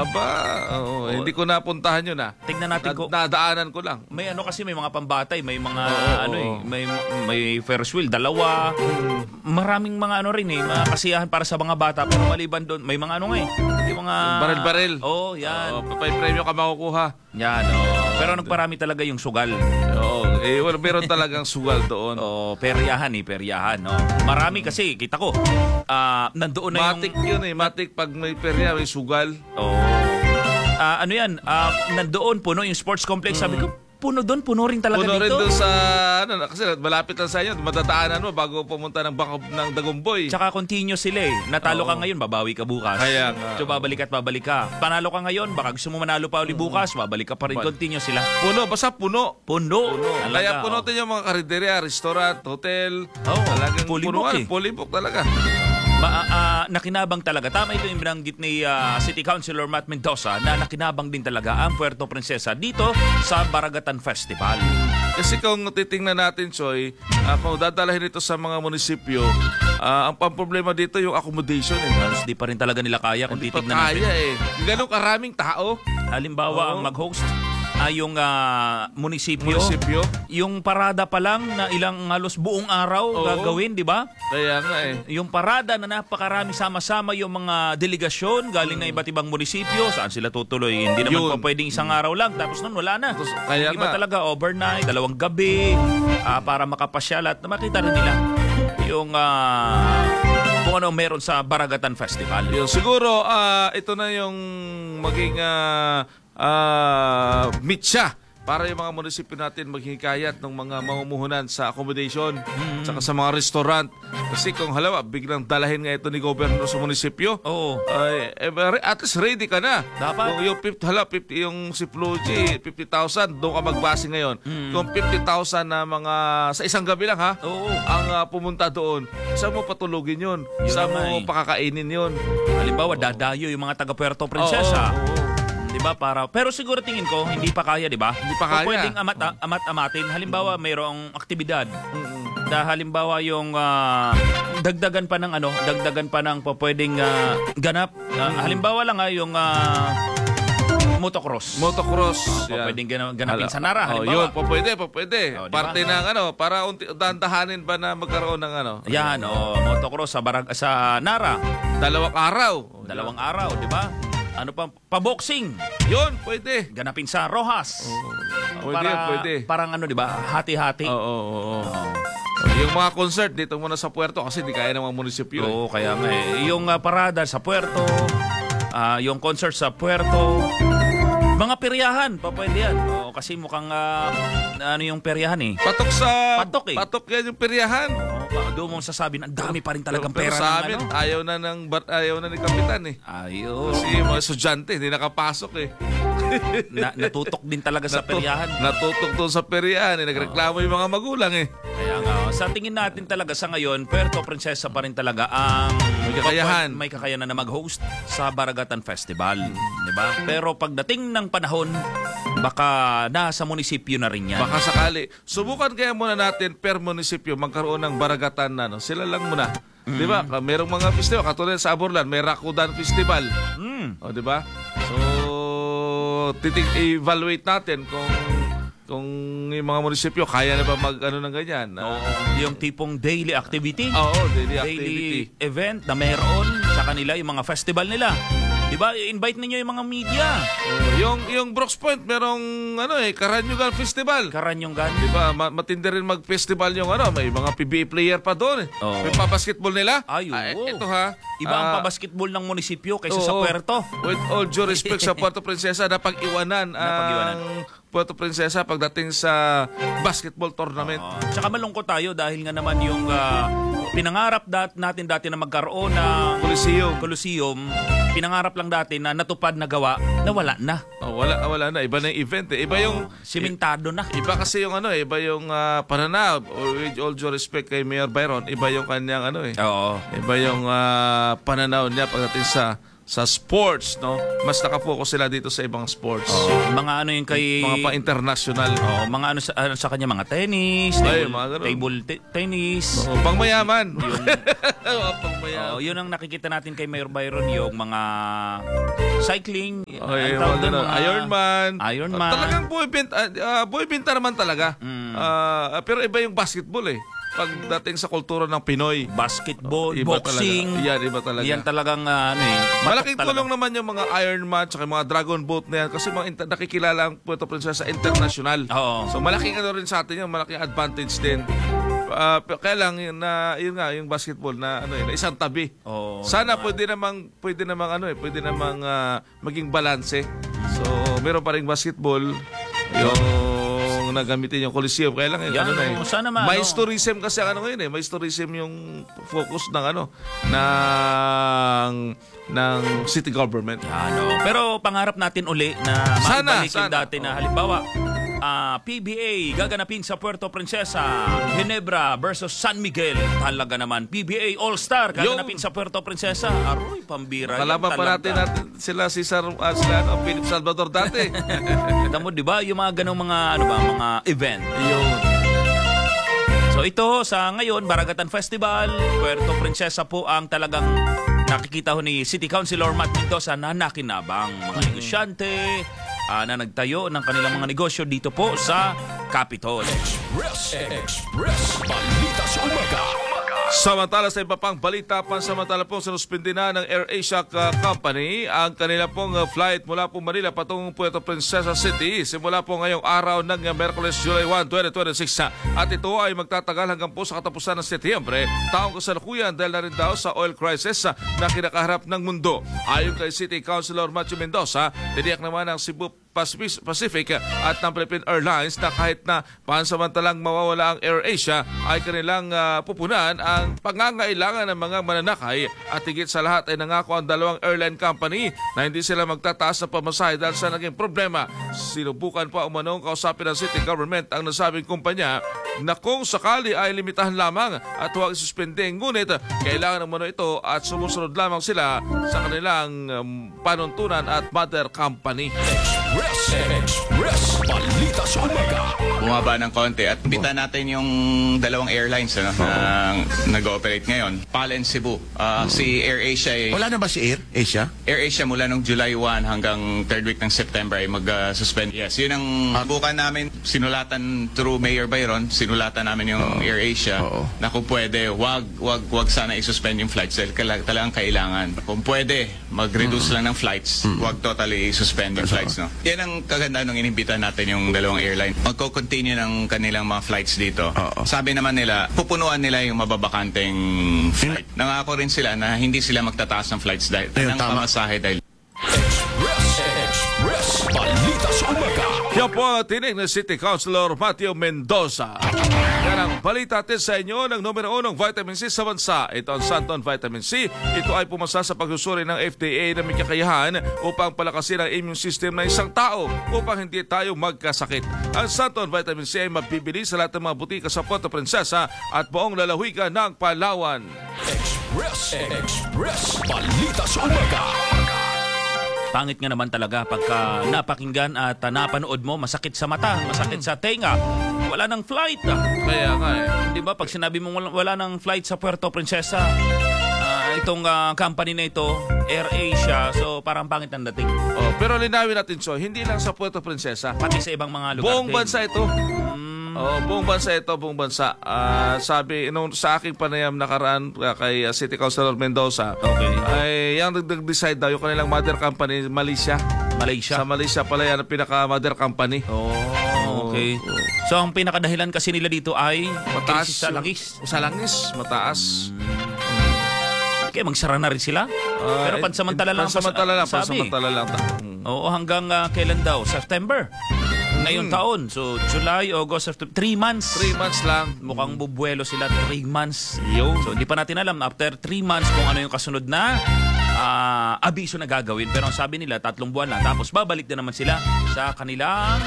Aba, hindi ko napuntahan yun Tingnan natin ko. Nadaanan ko lang. May kasi may mga pambatay, may mga may Ferris wheel, dalawa. Maraming mga rin mga kasiyahan para sa mga bata, pero maliban doon, may mga yung mga baril-baril. Yan. May premyo ka makukuha. Yan, pero nagparami talaga yung sugal. Meron talagang sugal doon. Peryahan, no. Marami kasi, kita ko. Nandoon na Matik yun Matik pag may perya, may sugal. Nandoon puno yung sports complex. Sabi ko, puno rin talaga dito. Puno rin doon sa, kasi malapit lang sa inyo, matataanan mo bago pumunta ng Bangkok ng Dagomboy. Tsaka continuous sila Natalo ka ngayon, babawi ka bukas. Kaya nga. So babalik ka. Panalo ka ngayon, baka gusto mo manalo pa uli bukas, babalik ka pa rin. Continuous sila. Basta puno. Kaya puno din yung mga karinderya, restaurant, hotel. Talagang fully book talaga. Nakinabang talaga. Tama ito yung binanggit ni City Councilor Matt Mendoza na nakinabang din talaga ang Puerto Princesa dito sa Baragatan Festival. Kasi kung titingnan natin, Choy, kung dadalahin ito sa mga munisipyo, ang pamproblema dito yung accommodation. Di pa rin talaga nila kaya kung titignan natin. Yung ganong karaming tao. Halimbawa, ang mag-host yung munisipyo, yung parada pa lang na ilang halos buong araw gagawin, di ba? Kaya nga Yung parada na napakarami sama-sama yung mga delegasyon galing na iba't ibang munisipyo, saan sila tutuloy? Hindi naman pa pwedeng isang araw lang, tapos nun wala na. Kaya iba talaga overnight, 2 gabi, para makapasya at makita rin nila yung kung ano meron sa Baragatan Festival. Siguro, ito na yung maging mitya para yung mga munisipyo natin maghihikayat ng mga mamumuhunan sa accommodation saka sa mga restaurant. Kasi kung halawa, biglang dalahin nga ito ni Governor sa munisipyo, at least ready ka na. Dapat. Kung yung si Pluji, 50,000, doon ka magbase ngayon. Kung 50,000 na mga, sa isang gabi lang ang pumunta doon, saan mo patulugin yun? Saan mo pakakainin yun? Halimbawa, dadayo yung mga taga Puerto Princesa. Diba? Pero siguro tingin ko, hindi pa kaya, diba? Hindi pa kaya. Pwedeng amat-amatin. Halimbawa, mayroong aktibidad. Halimbawa, yung dagdagan pa ng pwedeng ganap. Halimbawa lang yung motocross. Pwedeng ganapin sa Nara, halimbawa. Pwede. Diba? Parte ng para dahan-dahanin ba na magkaroon ng Yan, motocross sa Nara. 2 araw. 2 araw, diba? Pa-boxing. Yun, pwede. Ganapin sa Rojas. Pwede. Parang diba? Hati-hati. Yung mga concert dito muna sa Puerto kasi di kaya ng mga munisipyo. Kaya nga Yung parada sa Puerto, yung concert sa Puerto, mga peryahan, pwede yan. Kasi mukhang, yung peryahan Patok yan yung peryahan. Doon mo sasabi na dami pa rin talagang pera. Pero sa amin, ayaw na ni Kapitan Kasi mga estudyante, hindi nakapasok Natutok din talaga sa peryahan. Natutok doon sa peryahan. Nagreklamo yung mga magulang Kaya nga, sa tingin natin talaga sa ngayon, Puerto Princesa pa rin talaga ang may kakayanan na mag-host sa Baragatan Festival. Diba? Pero pagdating ng panahon, baka nasa munisipyo na rin yan. Baka sakali. Subukan kaya muna natin per munisipyo magkaroon ng baragatan na. Sila lang muna. Diba? Merong mga festival. Katulad sa Aborlan, may Rakudan Festival. Diba? So, evaluate natin kung yung mga munisipyo kaya na ba ng ganyan. Yung tipong daily activity. Daily activity. Event na meron sa kanila, yung mga festival nila. Diba? Invite ninyo yung mga media. Yung Brooks Point, merong Karanyugan Festival. Diba? Matindi rin mag-festival yung may mga PBA player pa doon. May pa-basketball nila. Ito iba ang pa-basketball ng munisipyo kaysa sa Puerto. With all due respect sa Puerto Princesa, napag-iwanan ang Puerto Princesa pagdating sa basketball tournament. Tsaka malungkot tayo dahil nga naman yung pinangarap natin dati na magkaroon ng Coliseum. Pinangarap lang dati na natupad na gawa na wala na. Wala na. Iba na yung event. Iba yung simentado na. Iba kasi yung iba yung pananaw. With all due respect kay Mayor Byron, iba yung kanyang Iba yung pananaw niya pagdating sa sports, no? Mas nakafocus sila dito sa ibang sports. Mga yung kay mga pa-international. Mga sa kanya, mga tennis, table tennis. Pangmayaman. mamaya. Yun ang nakikita natin kay Mayor Byron, yung mga cycling, Okay, ang tawag doon, mga Ironman. Talagang buhay-binta naman talaga. Pero iba yung basketball eh. Pagdating sa kultura ng Pinoy. Basketball, Iba boxing. Talaga. Iba talaga. Yan talagang malaking tulong naman yung mga Ironman tsaka mga Dragon Boat na yan kasi nakikilala ang Puerto Princesa international. Oo. So malaking rin sa atin yung malaking advantage din. Kaya lang yun nga yung basketball na isang tabi. Sana pwede namang maging balanse. So meron pa ring basketball yung nagamitin yung Coliseum. Kaya lang sana mais tourism kasi ngayon mais tourism yung focus ng ng city government. Pero pangarap natin uli na maibalik yung dati na halimbawa PBA gaganapin sa Puerto Princesa, Ginebra versus San Miguel. Talaga naman PBA All-Star gaganapin sa Puerto Princesa. Aroy, pambira. Kalaban pa natin sila Philip Salvador dati. Kita mo, 'di ba, yung mga ganung mga mga event. So ito sa ngayon, Baragatan Festival, Puerto Princesa po ang talagang nakikita ho ni City Councilor Matt Mendoza na nakinabang mga negosyante na nagtayo ng kanilang mga negosyo dito po sa Capitol. Express Balita sa Umaga. Samantala sa iba pang balita, pansamantala pong sinuspindi na ng AirAsia Company ang kanila pong flight mula po Manila patungong Puerto Princesa City simula po ngayong araw ng Miyerkules, July 1, 2026. At ito ay magtatagal hanggang po sa katapusan ng Setyembre, taong kasalukuyan dahil na rin daw sa oil crisis na kinakaharap ng mundo. Ayon kay City Councilor Matthew Mendoza, tiniyak naman ang Cebu Pacific at ng Philippine Airlines na kahit na pansamantalang mawawala ang AirAsia ay kanilang pupunan ang pangangailangan ng mga mananakay at higit sa lahat ay nangako ang dalawang airline company na hindi sila magtataas ng pamasahe dahil sa naging problema. Sinubukan pa umanong kausapin ng city government ang nasabing kumpanya na kung sakali ay limitahan lamang at huwag isuspende, ngunit kailangan umano ito at sumusunod lamang sila sa kanilang panuntunan at mother company. Express Balita sa Umaga. Bumaba ng konti at imbita natin yung dalawang airlines na nag-ooperate ngayon, PAL and Cebu. Si AirAsia Wala na ba si AirAsia? AirAsia mula nung July 1 hanggang 3rd week ng September ay mag-suspend. Yes, yun ang bukan namin. Sinulatan through Mayor Byron, sinulatan namin yung AirAsia na kung pwede, wag sana i-suspend yung flights dahil talagang kailangan. Kung pwede, mag-reduce lang ng flights, wag totally i-suspend yung flights. No? Yan ang kaganda nung inimbita natin yung dalawang airline. Magko-continue ng kanilang mga flights dito. Sabi naman nila, pupunuan nila yung mababakanteng flight. Nangako rin sila na hindi sila magtataas ng flights dahil ng pamasahe dahil Express Balita sa Umaga. Yan po ang tinig ng City Councilor Matthew Mendoza. Yan ang balita natin sa inyo ng numero 1 vitamin C sa bansa. Ito ang Santon Vitamin C. Ito ay pumasa sa pagsusuri ng FDA na may kakayahan upang palakasin ang immune system ng isang tao upang hindi tayo magkasakit. Ang Santon Vitamin C ay mabibili sa lahat ng mga butika sa Puerto Princesa at buong lalawigan ng Palawan. Express Balita sa Umaga. Pangit nga naman talaga pagka napakinggan at napanood mo, masakit sa mata, masakit sa tenga. Wala nang flight. Kaya nga Di ba pag sinabi mo wala nang flight sa Puerto Princesa, itong company na ito, AirAsia, so parang pangit ang dating. Pero linawin natin, so hindi lang sa Puerto Princesa, pati sa ibang mga lugar buong bansa ito. Buong bansa. Sabi, sa aking panayam nakaraan kay City Councilor Mendoza, ay yung nag-decide daw yung kanilang mother company, Malaysia. Sa Malaysia pala yan ang pinaka-mother company. Okay. So, ang pinakadahilan kasi nila dito ay mataas sa langis. Sa langis, mataas. Okay, magsara na rin sila. Pero pansamantala lang. Pansamantala lang. Oo, hanggang kailan daw? September. Ngayong taon. So, July, August, September. 3 months. 3 months lang. Mukhang bubuelo sila 3 months. So, hindi pa natin alam after 3 months kung ano yung kasunod na abiso na gagawin. Pero ang sabi nila, 3 buwan na. Tapos babalik na naman sila sa kanilang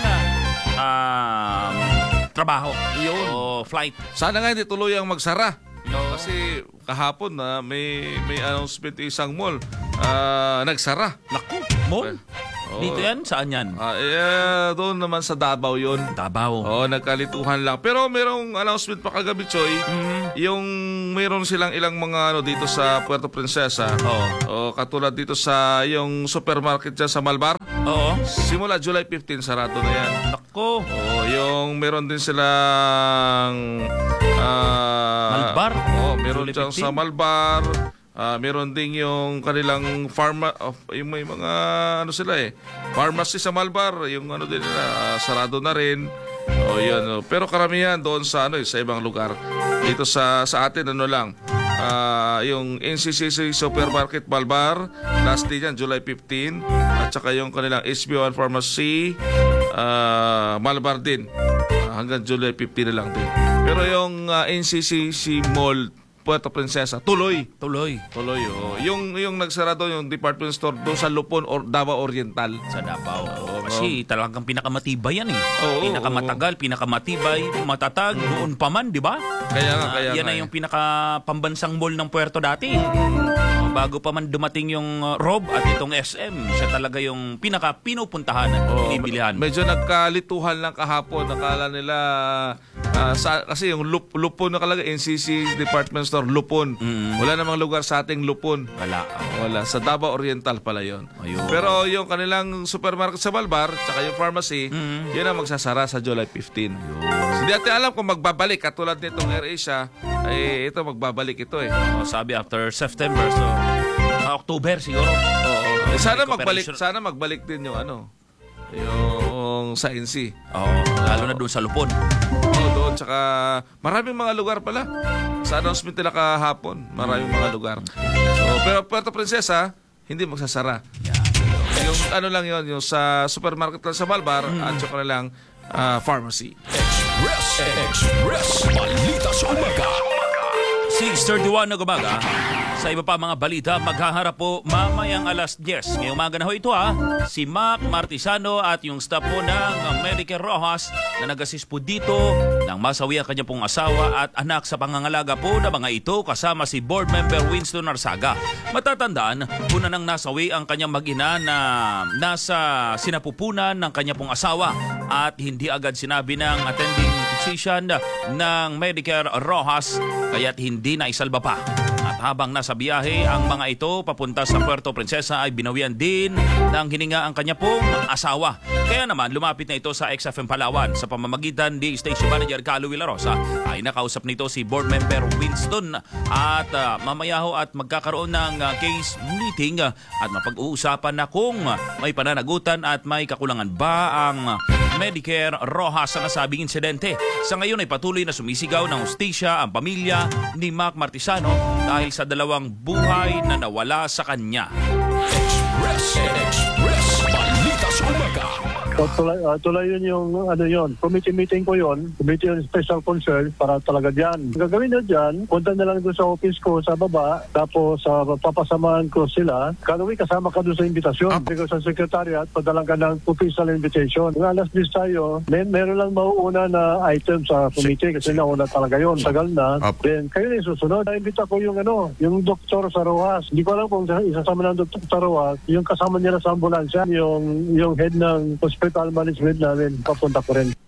trabaho. O flight. Sana nga hindi tuluyang magsara. Kasi kahapon na may announcement isang mall nagsara. Naku, mall? Dito yan? Saan yan? Doon naman sa Davao yun. Davao. Nagkalituhan lang. Pero merong announcement pa kagabi, Choy. Yung mayroon silang ilang mga ano dito sa Puerto Princesa. Oo. Katulad dito sa yung supermarket dyan sa Malbar. Oo. Simula July 15 sarado na yan. Nako. Yung meron din silang Malbar? meron July dyan 15? sa Malbar. Meron din yung kanilang yung may mga ano sila pharmacy sa Malbar, yung ano din nila, sarado na rin. Yun. Pero karamihan doon sa sa ibang lugar. Dito sa atin lang. Yung NCCC Supermarket Malbar, last day yan July 15, at saka yung kanilang SB1 Pharmacy Malbar din. Hanggang July 15 na lang din. Pero yung NCCC Mall Puerto Princesa, tuloy. Yung nagsara doon yung department store doon sa Lupon or Davao Oriental. Sa Davao. Kasi talagang pinakamatibay yan pinakamatagal, pinakamatibay, matatag, noon pa man, di ba? Kaya yan na yung pinakapambansang mall ng Puerto dati. Bago pa man dumating yung Rob at itong SM, siya talaga yung pinaka-pinupuntahan at pinibilihan. Medyo nagkalituhan lang kahapon. Nakala nila, kasi yung Lupon nakalagay, NCC Department Store, Lupon. Wala namang lugar sa ating Lupon. Wala. Sa Davao Oriental pala yon. Pero yung kanilang supermarket sa Malbar, tsaka yung pharmacy, yun ang magsasara sa July 15. Hindi natin alam kung magbabalik. Katulad nitong AirAsia, ito magbabalik ito Sabi after September, so October siguro. Sana magbalik din yung yung sa NC. Lalo na doon sa Lupon. Doon. Tsaka maraming mga lugar pala. Sa announcement nila kahapon, maraming mga lugar. Pero Puerto Princesa, hindi magsasara. Yung lang yun, yung sa supermarket lang sa Malbar, at saka na lang pharmacy. Express Balita sa Umaga. 6:31 na umaga. Sa iba pa mga balita, maghaharap po mamayang alas 10. Ngayong umaga na ho ito si Mac Martisano at yung staff po ng Medicare Rojas na nag-assist po dito nang masawi ang kanya pong asawa at anak sa pangangalaga po na mga ito kasama si board member Winston Arzaga. Matatandaan, una nang nasawi ang kanyang mag-ina na nasa sinapupunan ng kanya pong asawa at hindi agad sinabi ng attending physician ng Medicare Rojas kaya't hindi na isalba pa. At habang nasa biyahe ang mga ito papunta sa Puerto Princesa ay binawian din ng hininga ang kanya pong asawa. Kaya naman lumapit na ito sa XFM Palawan sa pamamagitan ni Station Manager Carlo Villarosa ay nakausap nito si board member Winston at mamaya ho at magkakaroon ng case meeting at mapag-uusapan na kung may pananagutan at may kakulangan ba ang Medicare Rojas sa nasabing insidente. Sa ngayon ay patuloy na sumisigaw ng hustisya ang pamilya ni Mac Martisano dahil sa dalawang buhay na nawala sa kanya. Express Balita sa Umaga. Tuloy yun yung committee meeting ko yun, committee on special concern para talaga dyan. Gagawin na dyan, punta na lang doon sa office ko sa baba, tapos papasamahan ko sila. Kalawi, kasama ka doon sa invitasyon. Because sa secretariat, padalang ka ng official invitation. Kung alas 10 tayo, meron lang mauuna na item sa committee kasi nauna talaga yun. Tagal na. Then, kayo na yung susunod. Na-invita ko yung doktor sa Rojas. Hindi ko alam kung isasama ng doktor sa Rojas, yung kasama nila sa ambulansya, yung head ng hospital management namin, papunta ko rin.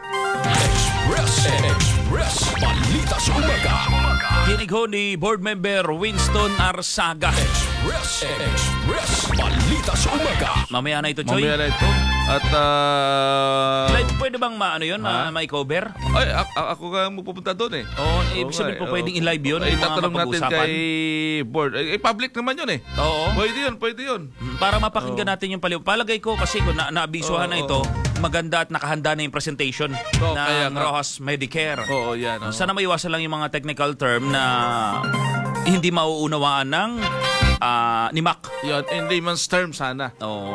Express Balita sa Umaga. Kinig ho ni board member Winston Arzaga. Express Balita sa Umaga. Mamaya na ito, Choy. Mamaya na ito. At Live, pwede bang may cover? ay, ako nga pupunta doon Ibig sabihin po pwedeng i-live yun. Tatanong natin kay board. Public naman yun Oo. Pwede yun. Para mapakinggan natin yung palagay ko kasi kung naabisuhan na ito, maganda at nakahanda na yung presentation ng Rojas Medicare. Oo, yan. Sana maiwasan lang yung mga technical term na hindi mauunawaan ng ni Mac. Yun, in layman's term sana.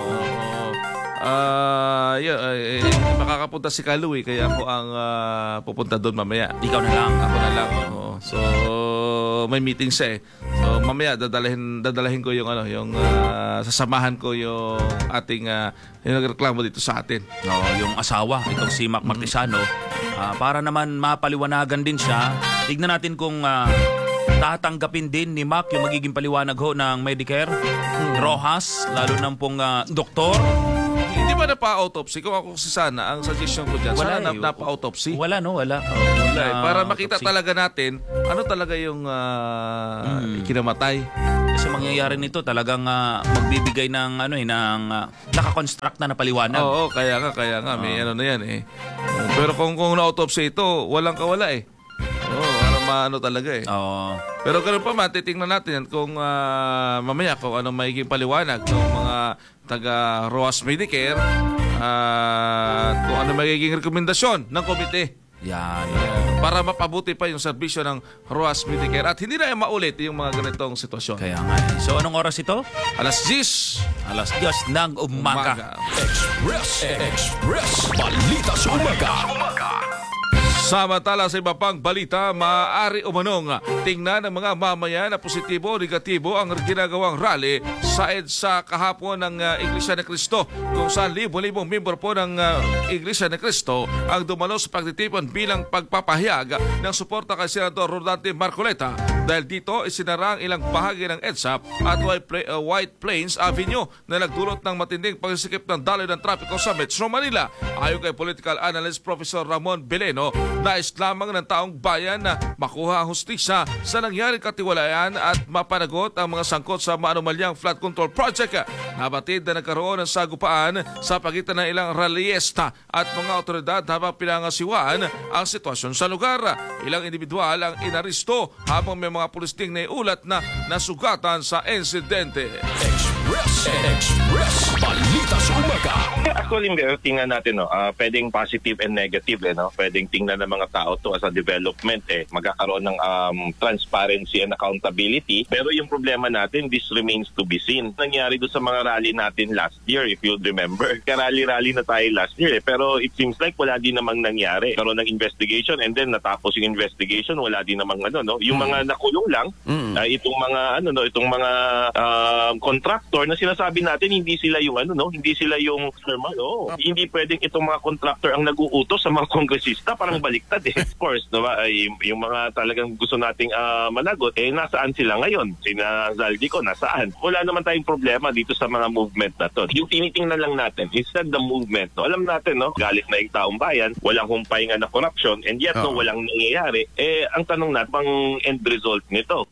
Makakapunta si Kaluwi kaya ako ang pupunta doon mamaya. Ikaw na lang. Ako na lang. So may meeting siya So mamaya dadalahin ko yung sasamahan ko yung ating yung nagreklamo dito sa atin. Yung asawa, itong si Mac Martisano, para naman mapaliwanagan din siya. Tignan natin kung tatanggapin din ni Mac yung magiging paliwanag ho ng Medicare Rojas, lalo ng pong doktor. Hindi ba na pa-autopsy? Kung ako si Sana, ang suggestion ko dyan, Wala sana eh. napa-autopsy. Wala, no? Wala. Wala eh. Para makita Autopsy. talaga natin, ano talaga yung kinamatay. Kasi mangyayari nito talagang magbibigay ng nakakonstruct na paliwanag. Oo, kaya nga. May ano na yan eh. Pero kung na-autopsy ito, walang kawala eh. Oo, para maano talaga eh. Oo. Pero ganun pa man, titingnan natin yan kung mamaya kung anong magiging paliwanag ng mga taga ROAS Medicare at kung ano magiging rekomendasyon ng komite. Yan. Para mapabuti pa yung serbisyo ng ROAS Medicare at hindi na maulit yung mga ganitong sitwasyon. Kaya nga. So anong oras ito? Alas 10 Alas 10 ng umaga. Express. Balita sa umaga. Samantala sa iba pang balita, maaari umanong tingnan ng mga mamayan na positibo o negatibo ang ginagawang rally sa EDSA kahapon ng Iglesia ni Cristo, kung saan libo-libong membro po ng Iglesia ni Cristo ang dumalo sa pagtitipon bilang pagpapahayag ng suporta kay Senador Rodante Marcoleta dahil dito isinara ang ilang bahagi ng EDSA at White Plains Avenue na nagdulot ng matinding pagsisikip ng daloy ng trapiko sa Metro Manila. Ayon kay political analyst Professor Ramon Beleno, nais lamang ng taong bayan na makuha ang hustisya sa nangyaring katiwalayan at mapanagot ang mga sangkot sa maanumalyang flood control project. Nabatid na nagkaroon ng sagupaan sa pagitan ng ilang rallyista at mga otoridad habang pinangasiwaan ang sitwasyon sa lugar. Ilang individual ang inaristo habang may mga pulis ding naiulat na nasugatan sa insidente. Express. Balita sa umaga. Actually, tingnan natin, pwedeng positive and negative, pwedeng tingnan ng mga tao to as a development, magkakaroon ng transparency and accountability. Pero yung problema natin, this remains to be seen. Nangyari doon sa mga rally natin last year, if you'll remember. Karally-rally na tayo last year, pero it seems like wala din namang nangyari. Karoon ng investigation and then natapos yung investigation, wala din namang yung mga nakulong lang, itong mga contractor na sinasabi natin hindi sila yung hindi sila yung firma, hindi pwedeng itong mga contractor ang nag-uutos sa mga kongresista, parang baliktad eh. Of course, yung mga talagang gusto nating managot, nasaan sila ngayon? Sina Zaldico, nasaan? Wala naman tayong problema dito sa mga movement na to. Yung tinitingnan lang natin, instead the movement, alam natin, galit na yung taong bayan, walang humpay nga na corruption, and yet, walang nangyayari, ang tanong natin, pang end result nito.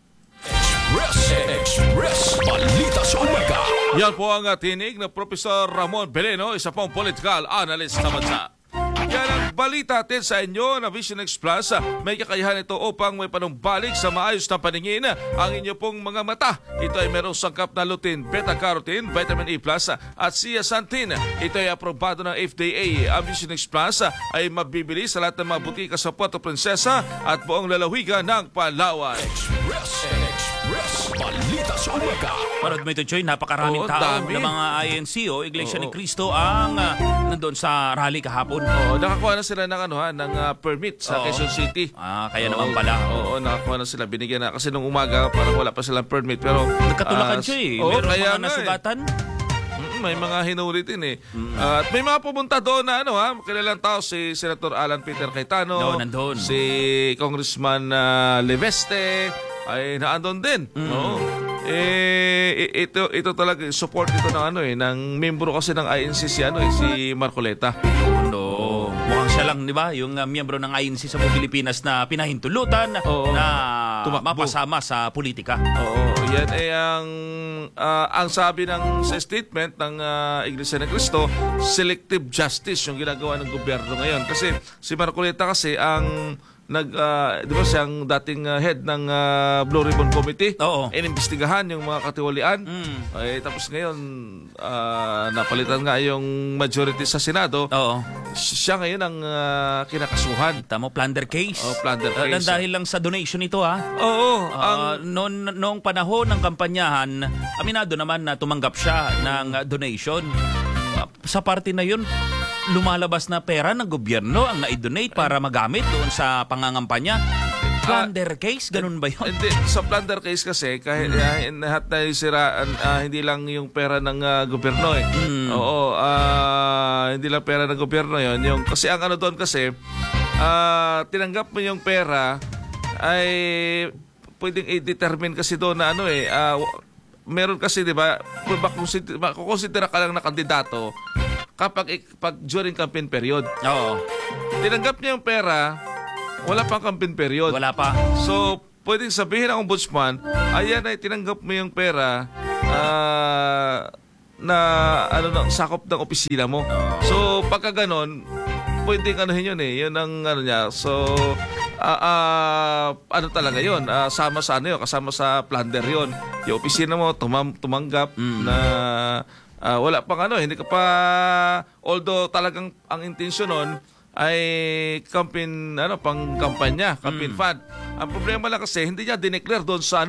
Express. Balita sa umaga. Yan po ang tinig ng Professor Ramon Beleno, isa pong political analyst sa bansa. Yan ang balita atin sa inyo na Vision X Plus. May kakayahan ito upang may panumbalik sa maayos na paningin ang inyo pong mga mata. Ito ay merong sangkap na lutein, beta-carotene, vitamin E Plus at zeaxanthin. Ito ay aprobado ng FDA. Ang Vision X Plus ay mabibili sa lahat ng mga butika sa Puerto Princesa at buong lalawigan ng Palawan. Express. Balita sa umaga. Parod mo ito, Choy, napakaraming tao dami. ng mga INC o Iglesia ni Cristo ang nandun sa rally kahapon. Nakakuha na sila ng permit sa Quezon City. Kaya naman pala. Oo, nakakuha na sila. Binigyan na. Kasi nung umaga, parang wala pa silang permit. Pero Nagkatulakan, Choy. Meron kaya mga nasugatan. May mga hinuli din eh. At may mga pumunta doon na kilalang tao, si Senator Alan Peter Cayetano, nandun. si Congressman Leveste, ay naandun din. Ito talaga support ito ng membro kasi ng INC si Marcoleta. No. Mukhang siya lang, di ba? Yung miyembro ng INC sa Pilipinas na pinahintulutan na mapasama sa politika. Oo, yan ay ang sabi sa statement ng Iglesia ni Cristo, selective justice yung ginagawa ng gobyerno ngayon. Kasi si Marcoleta kasi ang di ba siyang dating head ng Blue Ribbon Committee. Oo. Inimbestigahan yung mga katiwalian. Tapos ngayon, napalitan nga yung majority sa Senado. Oo. Siya ngayon ang kinakasuhan. Tamo, plunder case. Plunder case. Dahil lang sa donation ito, Oo. Noong panahon ng kampanyahan, aminado naman na tumanggap siya ng donation. Sa party na yun, lumalabas na pera ng gobyerno ang na-donate para magamit doon sa pangangampanya. Plunder case? Ganun ba yun? Hindi. Sa plunder case kasi, kahit lahat na siraan, hindi lang yung pera ng gobyerno eh. Oo. Hindi lang pera ng gobyerno yun. Kasi ang doon kasi, tinanggap mo yung pera, ay pwedeng i-determine kasi doon na meron kasi, di ba, makukonsidera ka lang na kandidato pag during campaign period. Oo. Tinanggap niya yung pera, wala pang campaign period. Wala pa. So, pwedeng sabihin ng ombudsman, ayan ay tinanggap mo yung pera na sakop ng opisina mo. So, pagka ganon, pwedeng anuhin yun eh. Yun ang ano niya. So, ano talaga yun? Sama sa ano yun? Kasama sa plunder yun. Yung opisina mo tumanggap na wala pang ano. Hindi ka pa, although talagang ang intensyon nun ay pang kampanya, campaign fund. Ang problema lang kasi, hindi niya dineclare doon sa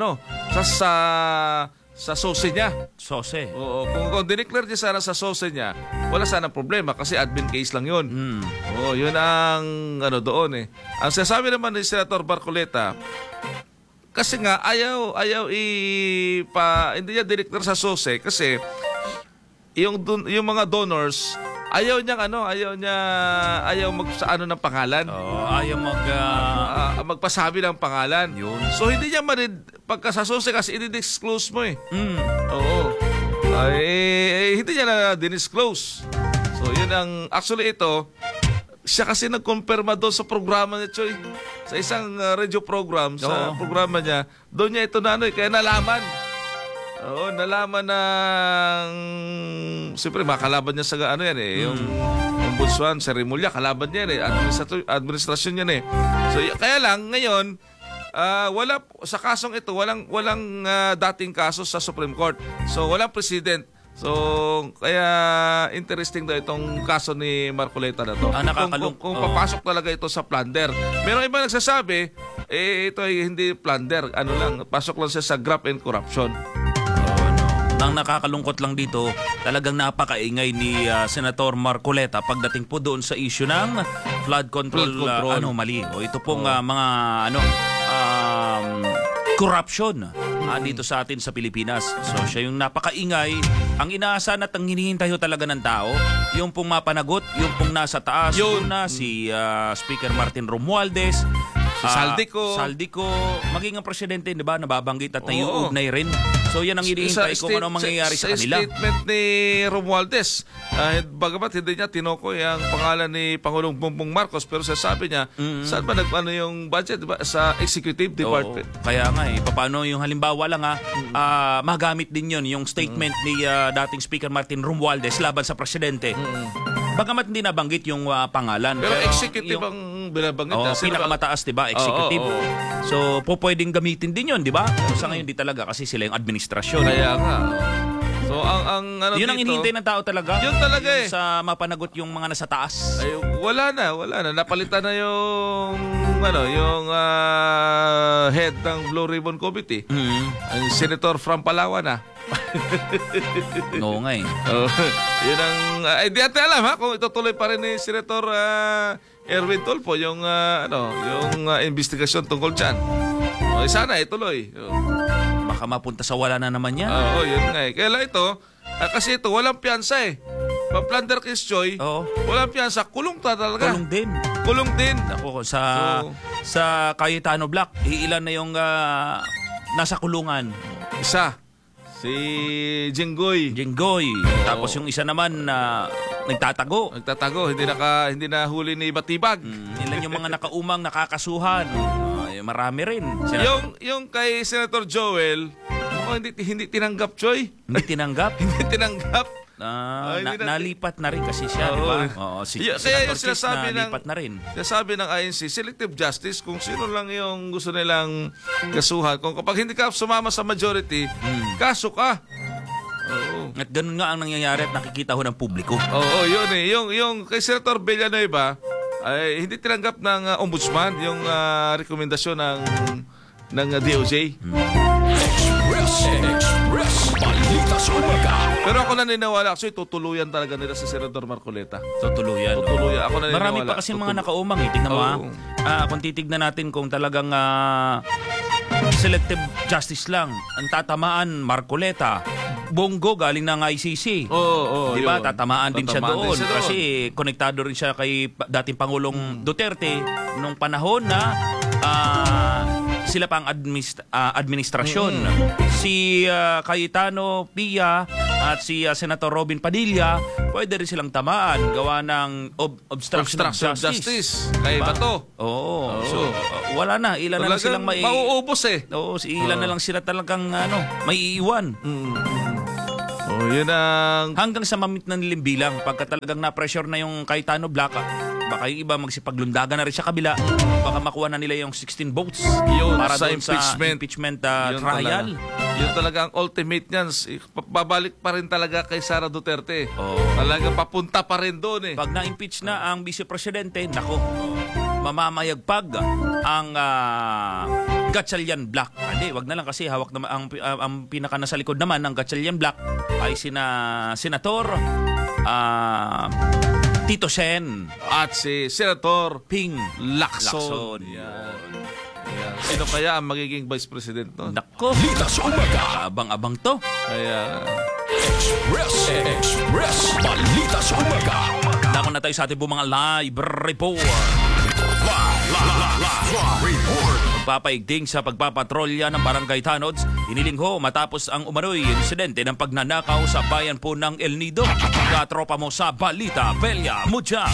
sa SOSE niya. SOSE. Oo, kung dineclare niya sana sa SOSE niya, wala sana problema kasi admin case lang yun. Oo, yun ang doon eh. Ang sasabi naman ni Senator Marcoleta, kasi nga ayaw hindi niya dineclare sa SOSE kasi yung mga donors ayaw ng pangalan. Ayaw magpasabi ng pangalan. Yun. So hindi niya pagka sa SOSE kasi i-disclose mo eh. Oo. Hindi niya na dinisclose. So yun actually ito, siya kasi nagkumpirma doon sa programa niya, Choy. Sa isang radio program, sa programa niya, doon niya ito kaya nalaman. Oo, nalaman ng siyempre makalaban niya sa yung ombudsman, si Remulla, kalaban niya administrasyon niya So kaya lang ngayon wala sa kasong ito, walang dating kaso sa Supreme Court. So walang president. So kaya interesting daw itong kaso ni Marcoleta na to. Kung papasok talaga ito sa plunder. Merong iba nagsasabi ito ay hindi plunder, pasok lang siya sa graft and corruption. Ang nakakalungkot lang dito, talagang napakaingay ni Senator Marcoleta pagdating po doon sa issue ng flood control. Anomaly. Ito pong mga corruption dito sa atin sa Pilipinas. So siya yung napakaingay. Ang inaasahan at ang hinihintay talaga ng tao, yung pong mapanagot, yung pong nasa taas, si Speaker Martin Romualdez, Saldico, maging ang presidente, di ba, nababanggit at naiuugnay rin. So yan ang hinihintay kung ano mangyayari sa kanila. Sa statement ni Romualdez, bagamat hindi niya tinukoy ang pangalan ni Pangulong Bongbong Marcos, pero sasabi niya, saan ba yung budget, diba? Sa executive department. Kaya nga paano yung halimbawa lang magamit din yun, yung statement ni dating Speaker Martin Romualdez laban sa presidente. Bagamat hindi nabanggit yung pangalan. Pero executive ang binabanggit. Pinakamataas, diba? Executive. So, pwedeng gamitin din yun, diba? Sa ngayon, di talaga kasi sila yung administrasyon. Kaya nga. So, yun ang hinihintay ng tao talaga. Yun talaga yung sa mapanagot yung mga nasa taas. Ay, wala na. Napalitan na yung head ng Blue Ribbon Committee. Ang Senator from Palawan na. Oo nga Yun ang di natin alam kung itutuloy pa rin ni Senator Erwin Tulfo yung investigasyon tungkol dyan. Sana ituloy. Baka mapunta sa wala na naman yan. Yun nga Kaya ito, kasi ito walang piyansa Pa-plunder case, Joy. Walang piyansa, kulong talaga. Kulong din. Ako, sa Cayetano Black, ilan na yung nasa kulungan? Isa. Si Jinggoy. Tapos yung isa naman nagtatago, hindi na huli ni Batibag. Ilan yung mga nakaumang nakakasuhan. Marami rin. Yung kay Senator Joel, hindi tinanggap, Choy. Hindi tinanggap? Hindi tinanggap. Nalipat na rin kasi siya, di ba? Si Senator Chis nalipat na rin. Sabi ng INC, selective justice, kung sino lang yung gusto nilang kasuhan. Kapag hindi ka sumama sa majority, kaso ka. At ganun nga ang nangyayari at nakikita ho ng publiko. Yun Yung kay Senator Villanueva, ay hindi tinanggap ng ombudsman yung rekomendasyon ng DOJ. Express Balita sa Umaga. Pero ako naniniwala, actually tutuluyan talaga nila sa Senator Marcoleta. Tutuluyan. Ako naniniwala. Marami pa kasi mga nakaumang. Tingnan mo kung titignan natin kung talagang selective justice lang ang tatamaan, Marcoleta, Bongo galing ng ICC. Di ba? Tatamaan din siya doon. Kasi konektado rin siya kay dating Pangulong Duterte nung panahon na sila pang administrasyon. Si Cayetano Pia at si Senator Robin Padilla, pwede rin silang tamaan gawa ng obstruction of justice. Kay Diba? Bato. Oo. So, wala na. Ilan na lang silang mauubos eh. Oo, ilan na lang sila talagang may iiwan. Oh, yun ang... Hanggang sa mamit na nilang bilang. Pagka talagang na-pressure na yung Cayetano Black, baka yung iba magsipaglundagan na rin sa kabila. Baka makuha na nila yung 16 votes Yun, para sa doon impeachment. sa Yun trial. Yun talaga ang ultimate niyan. Babalik pa rin talaga kay Sara Duterte. Oo. Talaga papunta pa rin doon eh. Pag na-impeach na ang Vice Presidente, nako, mamamayagpag ang Gatchalian Black. Hindi, wag na lang kasi hawak na ang pinaka nasa likod naman ng Gatchalian Black ay Senator Tito Sen At si Senator Ping Lacson. Yan. Sino kaya ang magiging Vice President nun? Nako, Balita sa umaga. abang-abang to. Kaya... Express. Balita sa umaga. Dako na tayo sa ating mga live report. Report. Papaigting sa pagpapatrolya ng Barangay Tanods, inilingho matapos ang umano'y insidente ng pagnanakaw sa bayan po ng El Nido. Katropa mo sa Balita, Belia Mucha.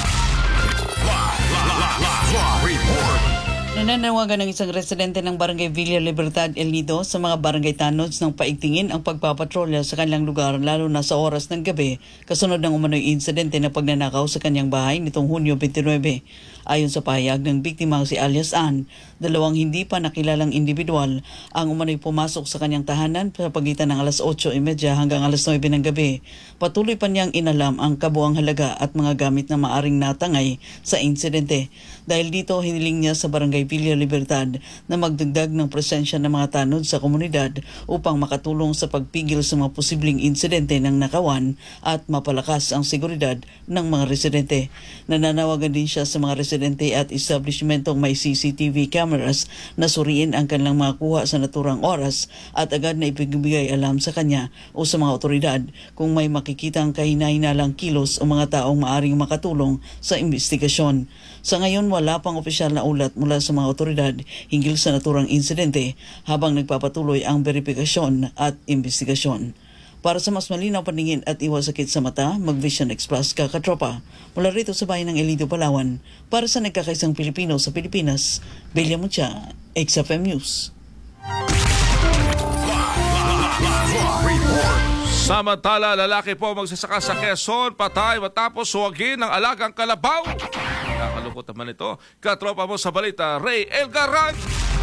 Report. Nananawagan ng isang residente ng Barangay Villa Libertad, El Nido sa mga barangay tanods ng paigtingin ang pagpapatrolya sa kanilang lugar lalo na sa oras ng gabi kasunod ng umano'y insidente ng pagnanakaw sa kanyang bahay nitong Hunyo 29. Ayon sa pahayag ng biktima si alias Ann, dalawang hindi pa nakilalang individual ang umano'y pumasok sa kanyang tahanan sa pagitan ng alas 8:30 hanggang alas 9 ng gabi. Patuloy pa niyang inalam ang kabuang halaga at mga gamit na maaring natangay sa insidente. Dahil dito, hiniling niya sa Barangay Villa Libertad na magdagdag ng presensya ng mga tanod sa komunidad upang makatulong sa pagpigil sa mga posibleng insidente ng nakawan at mapalakas ang seguridad ng mga residente. Nananawagan din siya sa mga residente at establishmentong may CCTV cameras na suriin ang kanilang mga kuha sa naturang oras at agad na ipibigay alam sa kanya o sa mga otoridad kung may makikitang kahina-hinalang kilos o mga taong maaring makatulong sa investigasyon. Sa ngayon, wala pang opisyal na ulat mula sa mga otoridad hinggil sa naturang insidente habang nagpapatuloy ang verifikasyon at investigasyon. Para sa mas malinaw paningin at iwas sakit sa mata, mag-Vision Express ka katropa. Mula rito sa bayan ng El Nido, Palawan, para sa nagkakaisang Pilipino sa Pilipinas, Belia Mucha, XFM News. Samantala, lalaki po magsasaka sa Quezon, patay matapos suwagin ng alagang kalabaw. Nakakalungkot naman ito. Katropa mo sa balita, Ray Elgaran.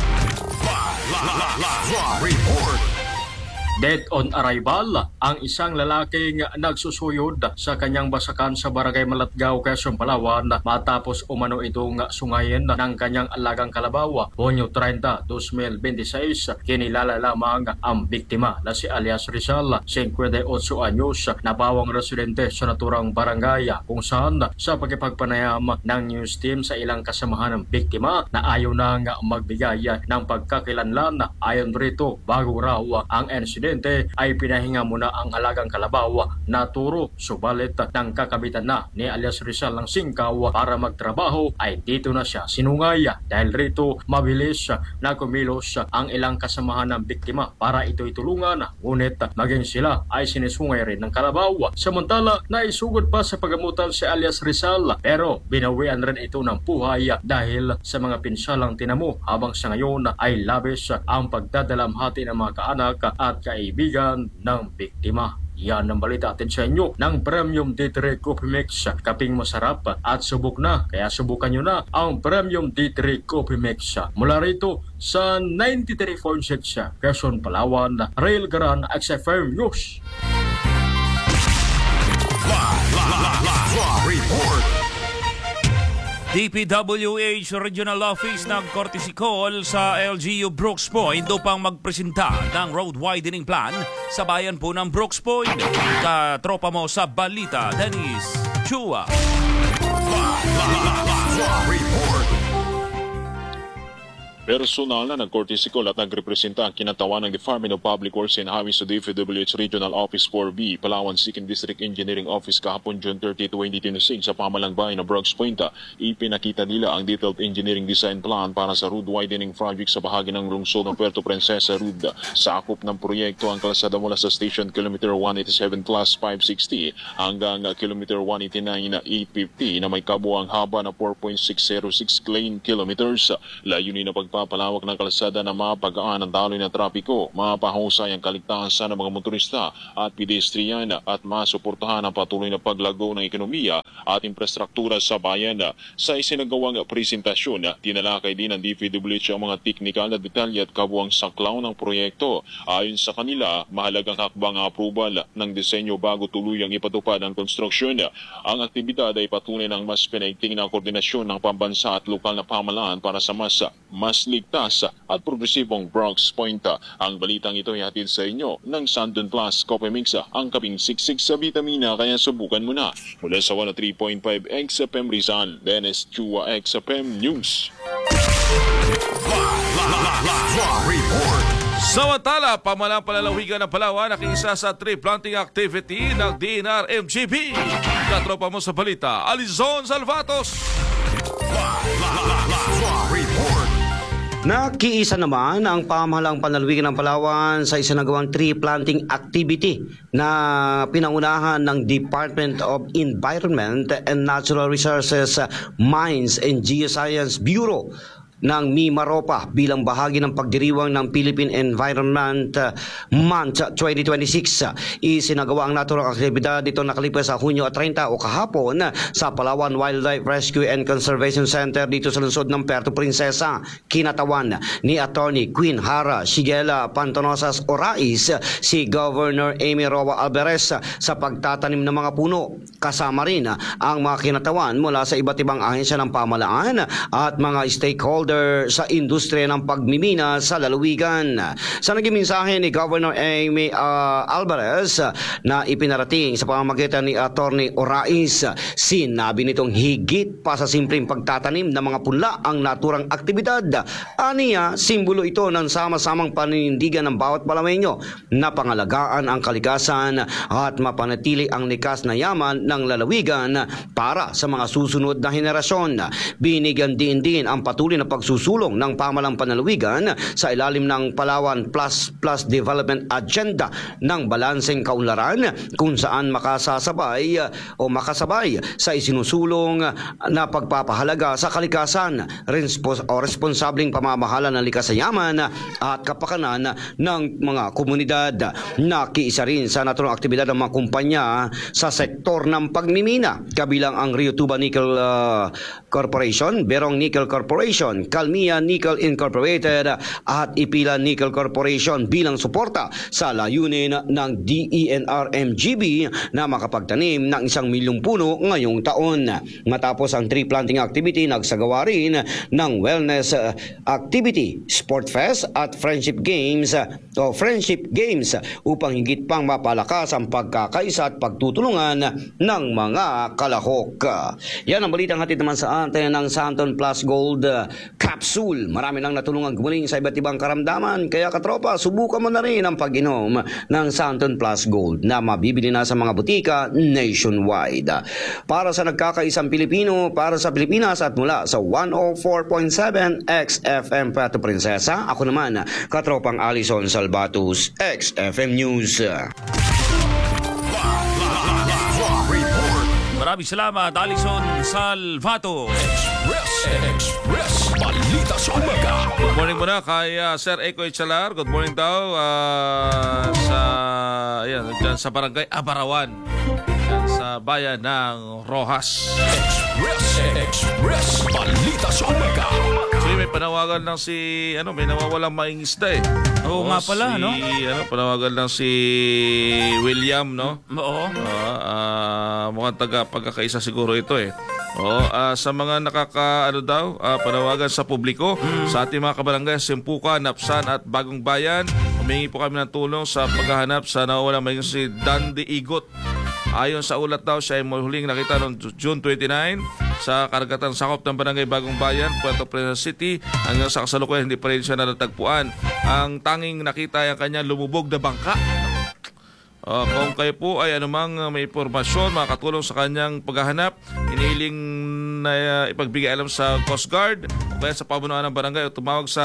Report. Dead on arrival, ang isang lalaking nagsusuyod sa kanyang basakan sa Barangay Malatgao, Quezon, Palawan matapos umano itong sungayin ng kanyang alagang kalabaw. Hunyo 30, 2026, kinilala lamang ang biktima na si alias Rizal, 58 anyos, na bawang residente sa naturang barangay kung saan sa pagkipagpanayam ng news team sa ilang kasamahan ng biktima na ayaw nang magbigay ng pagkakilanlan. Ayon rito, bago raw ang incident ay pinahinga muna ang alagang kalabaw na turo, subalit ng kakabitan na ni alias Rizal ng singkaw para magtrabaho ay dito na siya sinungay. Dahil rito mabilis na kumilos ang ilang kasamahan ng biktima para ito'y tulungan, ngunit maging sila ay sinisungay rin ng kalabaw. Samantala, naisugod pa sa pagamutan si alias Rizal pero binawian rin ito ng buhay dahil sa mga pinsalang tinamo, habang sa ngayon ay labis ang pagdadalamhati ng mga kaanak at kaibigan ng biktima. Yan ang balita atin sa inyo ng Premium D3 Coffee Mix. Kaping masarap at subok na, kaya subukan nyo na ang Premium D3 Coffee Mix. Mula rito sa 93.6 Quezon, Palawan, Rail Garan, XFM News. Report. DPWH Regional Office nag-courtesy call sa LGU Brooks Point upang magpresenta ng road widening plan sa bayan po ng Brooks Point. Katropa mo sa balita, Dennis Chua. Report. Personal na nag-courtesy call at nagrepresenta ang kinatawan ng Department of Public Works and Highways sa DPWH Regional Office 4B, Palawan 2nd District Engineering Office kahapon June 30, 2026 sa pamalang bayan ng Brooks Point. Ipinakita nila ang detailed engineering design plan para sa road widening project sa bahagi ng lungsod ng Puerto Princesa Road. Sakop ng proyekto ang kalsada mula sa station kilometer 187 plus 560 hanggang kilometer 189 na 850 na may kabuang haba na 4.606 lane kilometers. Layunin na pagpapalawak ng kalsada na mapagaan ang daloy ng trapiko, mapahusay ang kaligtasan ng mga motorista at pedestrian at masuportahan ang patuloy na paglago ng ekonomiya at infrastruktura sa bayan. Sa isinagawang presentasyon, tinalakay din ng DPWH ang mga teknikal na detalye at kabuang saklaw ng proyekto. Ayon sa kanila, mahalagang hakbang ang approval ng disenyo bago tuluyang ipatupad ang konstruksyon. Ang aktibidad ay patunay ng mas pinaigting na koordinasyon ng pambansa at lokal na pamahalaan para sa mas ligtas at progresibong Brooks Point. Ang balitang ito ay hatid sa inyo ng Sandon Plus Coffee Mix, ang kaping siksik sa vitamina, kaya subukan mo na. Mula sa 103.5 XFM Rizal, Dennis Chua XFM News. Report. Samantala, pamalang palalawigan ng Palawan nakiisa sa tree planting activity ng DNR-MGB. Katropa mo sa balita, Alizon Salvatos. Report. Nakiisa naman ang pamahalang panlalawigan ng Palawan sa isinagawang tree planting activity na pinangunahan ng Department of Environment and Natural Resources, Mines and Geoscience Bureau ng Mimaropa bilang bahagi ng pagdiriwang ng Philippine Environment Month 2026. Isinagawa ang naturang aktibidad dito nakalipas sa Hunyo 30 o kahapon sa Palawan Wildlife Rescue and Conservation Center dito sa lungsod ng Puerto Princesa. Kinatawan ni Attorney Queen Hara Shigela Pantonosas Orais si Governor Amy Roa Alvarez sa pagtatanim ng mga puno. Kasama rin ang mga kinatawan mula sa iba't ibang ahensya ng pamahalaan at mga stakeholder sa industriya ng pagmimina sa lalawigan. Sa naging mensahe ni Governor Amy Alvarez na ipinarating sa pamamagitan ni Attorney Orais, sinabi nitong higit pa sa simpleng pagtatanim ng mga punla ang naturang aktibidad. Aniya, simbolo ito ng sama-samang paninindigan ng bawat Palamenyo na pangalagaan ang kalikasan at mapanatili ang likas na yaman ng lalawigan para sa mga susunod na henerasyon. Binigyan din ang patuloy na pagsusulong ng pamahalang panlalawigan sa ilalim ng Palawan Plus Development Agenda ng balanseng kaunlaran kung saan makasabay sa isinusulong na pagpapahalaga sa kalikasan, responsableng pamamahala ng likas na yaman at kapakanan ng mga komunidad. Nakiisa rin sa naturang aktibidad ng mga kumpanya sa sektor ng pagmimina, kabilang ang Rio Tuba Nickel Corporation, Berong Nickel Corporation, Calmia Nickel Incorporated at Ipila Nickel Corporation bilang suporta sa layunin ng DENR-MGB na makapagtanim ng 1 milyong puno ngayong taon. Matapos ang tree planting activity, nagsagawa rin ng wellness activity, sport fest at friendship games upang higit pang mapalakas ang pagkakaisa at pagtutulungan ng mga kalahok. Yan ang balitang hatid naman sa atin ng Santon Plus Gold Capsule. Marami nang natulungan gumaling sa iba't ibang karamdaman. Kaya katropa, subukan mo na rin ang pag-inom ng Santon Plus Gold na mabibili na sa mga butika nationwide. Para sa nagkakaisang Pilipino, para sa Pilipinas at mula sa 104.7 XFM Puerto Princesa, ako naman, katropang Alison Salvatos, XFM News. Maraming salamat, Alison Salvato. Express Balita sa Umaga. Good morning muna kay Sir Eco Echalar. Good morning daw dyan sa Barangay Abarawan, dyan sa bayan ng Rojas. Express Balita sa Umaga. So may panawagan lang may nawawalang maing isda eh. Oo nga pala, no? Panawagan lang si William, no? Oo. Mukhang pagkakaisa siguro ito eh. Sa mga panawagan sa publiko, sa ating mga kabarangay, Simpukan, Napsan at Bagong Bayan, humingi po kami ng tulong sa paghahanap sa nawawalang maing si Dandy Igot. Ayon sa ulat daw, siya ay huling nakita noong June 29 sa karagatan sakop ng Barangay Bagong Bayan, Puerto Princesa City. Hanggang sa kasalukuyan, hindi pa rin siya natatagpuan. Ang tanging nakita ay ang kanyang lumubog na bangka. Kung kayo po ay anumang may impormasyon makakatulong sa kanyang paghahanap, inihiling na ipagbigay alam sa Coast Guard o kaya sa pamunuan ng barangay o tumawag sa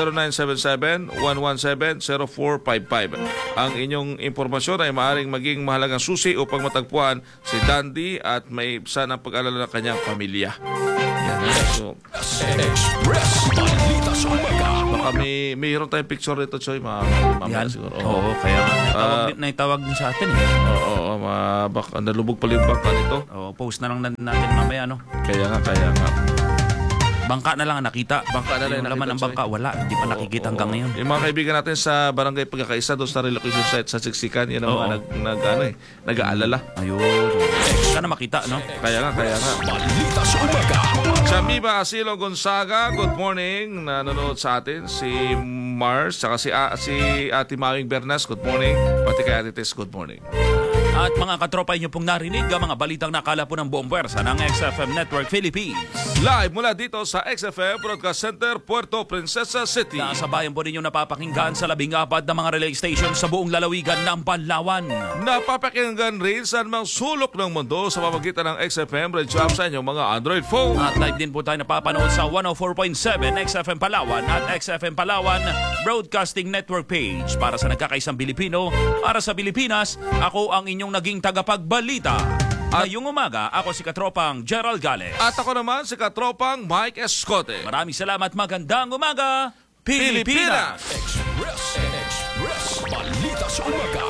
0977-117-0455. Ang inyong impormasyon ay maaaring maging mahalagang susi upang matagpuan si Dandy at may ibsan ang pag-alala ng kanyang pamilya. Yan. So, Express Balita sa Umaga. baka mayroon tayong picture nito, Choy. Mamaya siguro. Oo, kaya naitawag din sa atin eh. Oo, baka nalubog pala yung bangka nito. Oo, post na lang natin mamaya, no? Kaya nga. Bangka na lang ang nakita. Bangka na lang yung laman ng bangka, wala. Hindi pa nakikita hanggang ngayon. Yung mga kaibigan natin sa Barangay Pagkakaisa, doon sa relocation site sa Siksikan, yun ang mga nag-aalala. Ayun. Sana makita, no? Kaya nga. Balita sa Umaga. Chamiba Asilo Gonzaga, good morning. Nanonood sa atin si Mars, saka si Ate Mawing Bernas, good morning. Pati kay Ate Tess, good morning. At mga katropa inyo pong narinig ang mga balitang nakala po ng buong puwersa ng XFM Network Philippines. Live mula dito sa XFM Broadcast Center, Puerto Princesa City. Nasa bayan po ninyo napapakinggan sa 14 na mga relay station sa buong lalawigan ng Palawan. Napapakinggan rin sa mga sulok ng mundo sa pamagitan ng XFM Radio App sa inyong mga Android phone. At live din po tayo napapanood sa 104.7 XFM Palawan at XFM Palawan Broadcasting Network page. Para sa nagkakaisang Pilipino, para sa Pilipinas, ako ang inyong naging tagapagbalita. Ngayong umaga, ako si Katropang Gerald Gales. At ako naman si Katropang Mike Escote. Maraming salamat, magandang umaga, Pilipinas! Express Balita sa Umaga.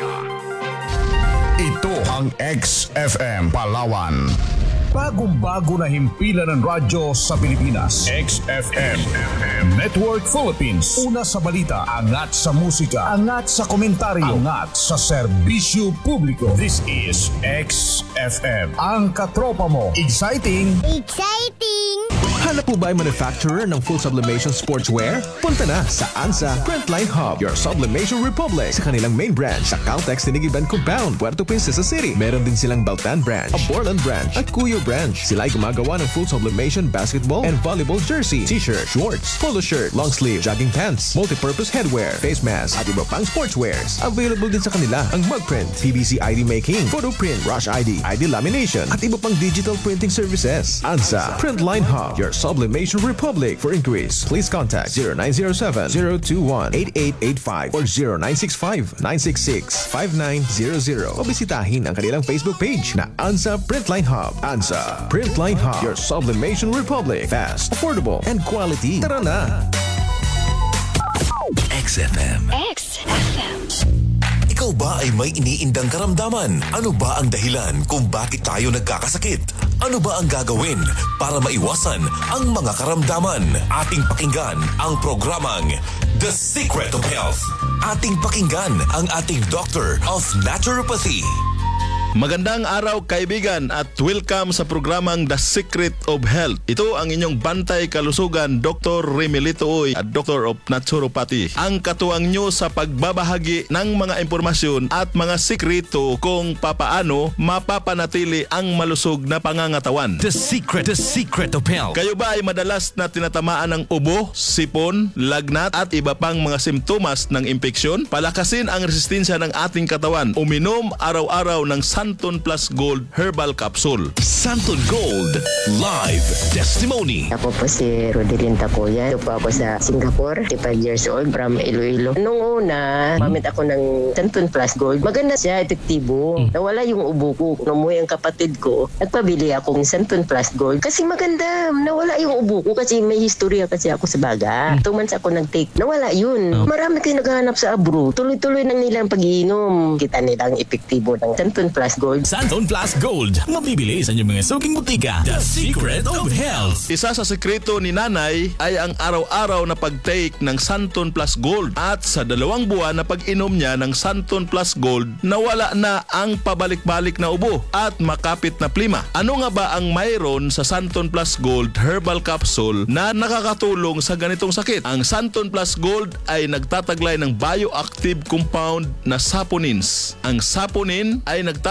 Ito ang XFM Palawan. Bagong-bago na himpilan ng radyo sa Pilipinas. XFM Network Philippines. Una sa balita, angat sa musika, angat sa komentaryo, angat sa serbisyo publiko. This is XFM. Ang katropa mo. Exciting! Hanap po ba ay manufacturer ng full sublimation sportswear? Punta na sa ANSA Printline Hub, your sublimation republic, sa kanilang main branch sa Caltex Tinigiban Compound, Puerto Princesa City. Meron din silang Baltan branch, a Borland branch, at Cuyo branch. Sila ay gumagawa ng full sublimation basketball and volleyball jersey, t-shirt, shorts, polo shirt, long sleeve, jogging pants, multi-purpose headwear, face mask, at iba pang sportswears. Available din sa kanila ang mug print, PVC ID making, photo print, rush ID, ID lamination, at iba pang digital printing services. ANSA Printline Hub, your sublimation republic. For inquiries, please contact 0907-021-8885 or 0965-966-5900 o bisitahin ang kanilang Facebook page na ANSA Printline Hub. ANSA Printline Hub, your sublimation republic. Fast, affordable, and quality. Tara na! XFM. Ikaw ba ay may iniindang karamdaman? Ano ba ang dahilan kung bakit tayo nagkakasakit? Ano ba ang gagawin para maiwasan ang mga karamdaman? Ating pakinggan ang programang The Secret of Health. Ating pakinggan ang ating Doctor of Naturopathy. Magandang araw kaibigan at welcome sa programang The Secret of Health. Ito ang inyong bantay kalusugan, Dr. Remelito Uy at Doctor of Naturopathy. Ang katuwang nyo sa pagbabahagi ng mga impormasyon at mga sikreto kung papaano mapapanatili ang malusog na pangangatawan. The Secret of Health. Kayo ba ay madalas na tinatamaan ng ubo, sipon, lagnat at iba pang mga simptomas ng impeksyon? Palakasin ang resistensya ng ating katawan. Uminom araw-araw ng Santon Plus Gold Herbal Capsule. Santon Gold Live Testimony. Ako po si Rodelyn Tacoya. Ito po ako sa Singapore, 35 years old, from Iloilo. Nung una, gamit ako ng Santon Plus Gold. Maganda siya, epektibo. Nawala yung ubo ko. Numuwi ang kapatid ko. Nagpabili akong Santon Plus Gold kasi maganda. Nawala yung ubo ko kasi may history kasi ako sa baga. 2 months ako nag-take. Nawala yun. Marami kayo naghahanap sa abro. Tuloy-tuloy nang nilang pag-iinom. Kita nilang epektibo ng Santon Plus Gold. Santon Plus Gold. Mabibili sa inyong mga suking butika. The Secret of Health. Isa sa sekreto ni Nanay ay ang araw-araw na pag-take ng Santon Plus Gold. At sa 2 buwan na pag-inom niya ng Santon Plus Gold, nawala na ang pabalik-balik na ubo at makapit na plima. Ano nga ba ang mayroon sa Santon Plus Gold Herbal Capsule na nakakatulong sa ganitong sakit? Ang Santon Plus Gold ay nagtataglay ng bioactive compound na saponins. Ang saponin ay nagtataglay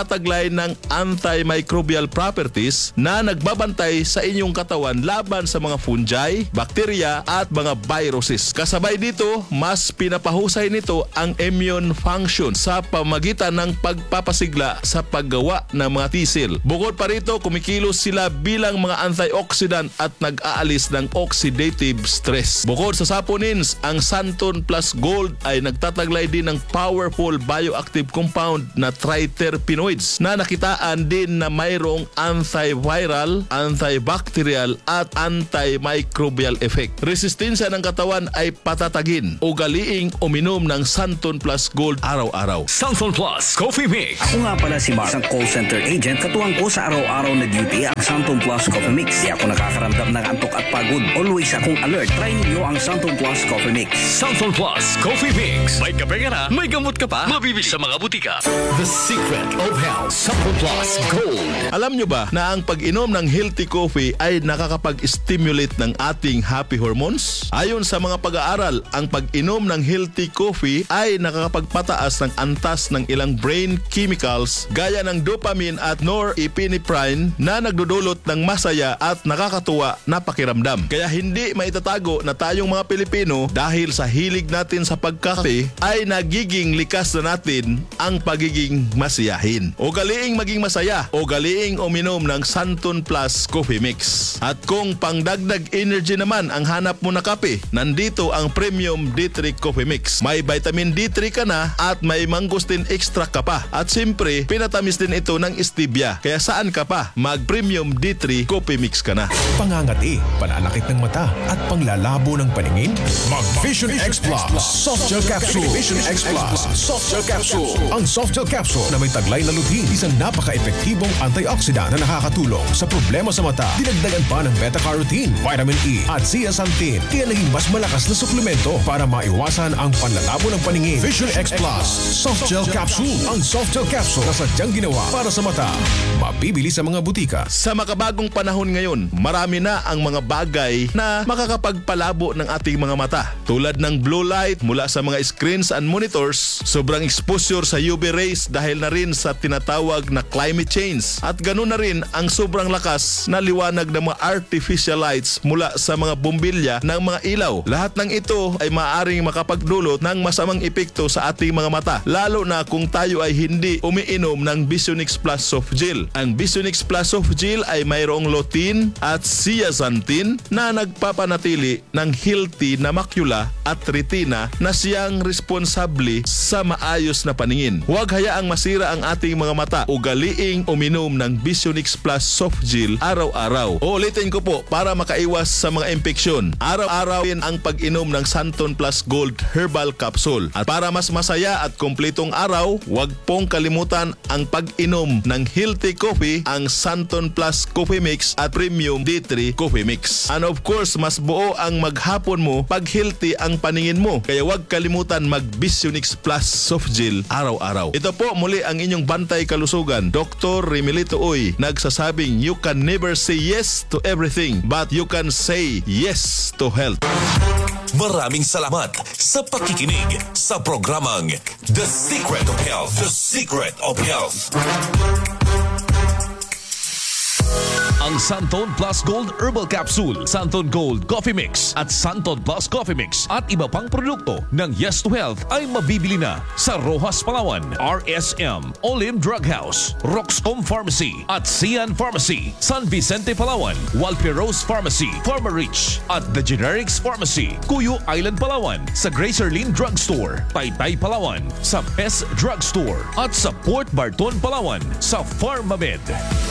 nagtataglay ng antimicrobial properties na nagbabantay sa inyong katawan laban sa mga fungi, bakterya at mga viruses. Kasabay dito, mas pinapahusay nito ang immune function sa pamagitan ng pagpapasigla sa paggawa ng mga T-cell. Bukod pa rito, kumikilos sila bilang mga antioxidant at nag-aalis ng oxidative stress. Bukod sa saponins, ang Santon Plus Gold ay nagtataglay din ng powerful bioactive compound na triterpenoids na nakitaan din na mayroong antiviral, antibacterial at antimicrobial effect. Resistensya ng katawan ay patatagin. Ugaliing uminom ng Santon Plus Gold araw-araw. Santon Plus Coffee Mix. Ako nga pala si Mark, isang call center agent. Katuwang ko sa araw-araw na duty ang Santon Plus Coffee Mix. Di ako nakakaramdam ng antok at pagod. Always akong alert. Try ninyo ang Santon Plus Coffee Mix. Santon Plus Coffee Mix. May kape ka na, may gamot ka pa. Mabibili sa mga butika. The Secret of Health. Santon Plus Gold. Alam nyo ba na ang pag-inom ng healthy coffee ay nakakapag-stimulate ng ating happy hormones? Ayon sa mga pag-aaral, ang pag-inom ng healthy coffee ay nakakapagpataas ng antas ng ilang brain chemicals gaya ng dopamine at norepinephrine na nagdudulot ng masaya at nakakatuwa na pakiramdam. Kaya hindi maitatago na tayong mga Pilipino dahil sa hilig natin sa pagkakape ay nagiging likas na natin ang pagiging masiyahin. Ugaliing maging masaya, ugaliing uminom ng Santon Plus Coffee Mix. At kung pangdagdag energy naman ang hanap mo na kape, nandito ang Premium D3 Coffee Mix. May vitamin D3 ka na at may mangosteen extract ka pa. At siyempre, pinatamis din ito ng stevia. Kaya saan ka pa? Mag-Premium D3 Coffee Mix ka na. Pangangati, pananakit ng mata at panglalabo ng paningin? Mag-Vision X Plus Soft Gel Capsule. Vision X Plus Soft Gel Capsule. Ang Soft Gel Capsule na may taglay na lutein, isang napaka-epektibong antioxidant na nakakatulong sa problema sa mata. Dinagdagan pa ng beta-carotene, vitamin E at zeaxanthin. Kaya naging mas malakas na suplemento para maiwasan ang panlalabo ng paningin. Vision X Plus Soft Gel Capsule. Ang Soft Gel Capsule na sadyang ginawa para sa mata. Mabibili sa mga butika. Sa makabagong panahon ngayon, marami na ang mga bagay na makakapagpalabo ng ating mga mata. Tulad ng blue light mula sa mga screens and monitors, sobrang exposure sa UV rays dahil na rin sa tinatawag na climate change. At ganoon na rin ang sobrang lakas na liwanag ng mga artificial lights mula sa mga bombilya ng mga ilaw. Lahat ng ito ay maaaring makapagdulot ng masamang epekto sa ating mga mata, lalo na kung tayo ay hindi umiinom ng Visionix Plus Soft Gel. Ang Visionix Plus Soft Gel ay mayroong lutein at zeaxanthin na nagpapanatili ng healthy na makula at retina na siyang responsable sa maayos na paningin. Huwag hayaang masira ang ating mga mata. Ugaliing uminom ng Visionix Plus Soft Gel araw-araw. Ulitin ko po para makaiwas sa mga impeksyon. Araw-araw din ang pag-inom ng Santon Plus Gold Herbal Capsule. At para mas masaya at kumpletong araw, huwag pong kalimutan ang pag-inom ng healthy coffee, ang Santon Plus Coffee Mix at Premium D3 Coffee Mix. And of course, mas buo ang maghapon mo pag healthy ang paningin mo. Kaya huwag kalimutan mag-Visionix Plus Soft Gel araw-araw. Ito po muli ang inyong bantay kalusugan, Dr. Remilito Uy, nagsasabing you can never say yes to everything, but you can say yes to health. Maraming salamat sa pakikinig sa programang The Secret of Health. The Secret of Health. Ang Santon Plus Gold Herbal Capsule, Santon Gold Coffee Mix at Santon Plus Coffee Mix at iba pang produkto ng Yes to Health ay mabibili na sa Rojas Palawan, RSM, Olim Drug House, Roxcom Pharmacy at Sian Pharmacy, San Vicente Palawan, Walperos Pharmacy, Pharmarich at The Generics Pharmacy, Cuyo Island Palawan, sa Gracerlin Drug Store, Taytay Palawan, sa Best Drug Store at sa Port Barton Palawan sa Pharmamed.